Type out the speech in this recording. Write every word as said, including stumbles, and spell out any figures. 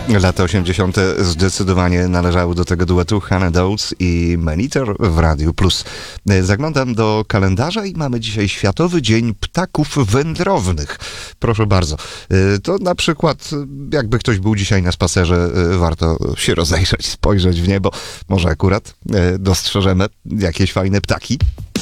Lata osiemdziesiąte zdecydowanie należały do tego duetu Hannah Downs i Maneater w Radiu Plus. Zaglądam do kalendarza i mamy dzisiaj Światowy Dzień Ptaków Wędrownych. Proszę bardzo. To na przykład, jakby ktoś był dzisiaj na spacerze, warto się rozejrzeć, spojrzeć w niebo. Może akurat dostrzeżemy jakieś fajne ptaki.